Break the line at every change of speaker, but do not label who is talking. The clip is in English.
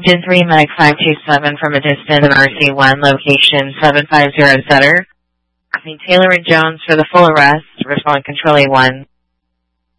Engine 3 Meg 527 from a distance in RC1 location 750 Sutter. Taylor and Jones for the full arrest. Respond Control A1.